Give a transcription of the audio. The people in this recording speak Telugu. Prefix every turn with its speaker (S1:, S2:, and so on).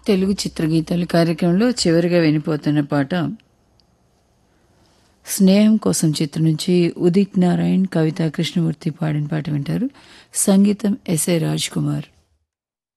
S1: తెలుగు చిత్రగీతాలు కార్యక్రమంలో చివరిగా వినిపోతున్న పాట స్నేహం కోసం చిత్రం నుంచి ఉదిత్ నారాయణ్, కవిత కృష్ణమూర్తి పాడిన పాట వింటారు. సంగీతం ఎస్ఏ రాజ్ కుమార్.